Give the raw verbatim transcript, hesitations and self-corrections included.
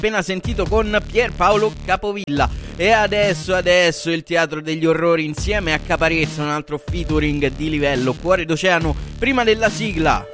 appena sentito con Pierpaolo Capovilla. E adesso, adesso il Teatro degli Orrori insieme a Caparezza, un altro featuring di livello, Cuore d'Oceano, prima della sigla.